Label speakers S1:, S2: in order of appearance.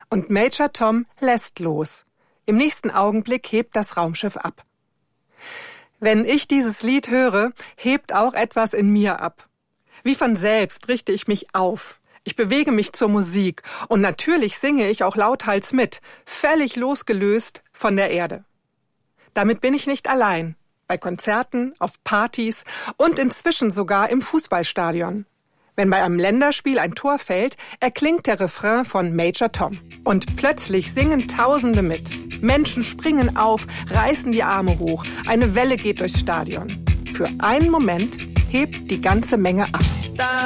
S1: Und Major Tom lässt los. Im nächsten Augenblick hebt das Raumschiff ab. Wenn ich dieses Lied höre, hebt auch etwas in mir ab. Wie von selbst richte ich mich auf. Ich bewege mich zur Musik und natürlich singe ich auch lauthals mit, völlig losgelöst von der Erde. Damit bin ich nicht allein. Bei Konzerten, auf Partys und inzwischen sogar im Fußballstadion. Wenn bei einem Länderspiel ein Tor fällt, erklingt der Refrain von Major Tom. Und plötzlich singen Tausende mit. Menschen springen auf, reißen die Arme hoch. Eine Welle geht durchs Stadion. Für einen Moment hebt die ganze Menge ab.